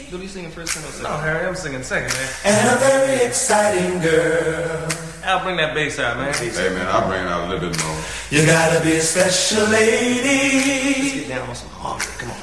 you singing first or second? No, Harry, I'm singing second, man. And a very exciting girl. Al, bring that bass out, man. Hey, man, I'll bring it out a little bit more. You gotta be a special lady. Let's get down on some harmony. Come on.